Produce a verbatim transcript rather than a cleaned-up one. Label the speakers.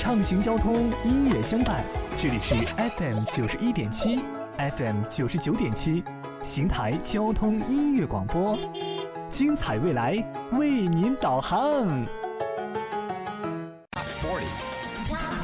Speaker 1: 畅行交通，音乐相伴。这里是 F M 九十一点七 ，F M 九十九点七，邢台交通音乐广播，精彩未来为您导航。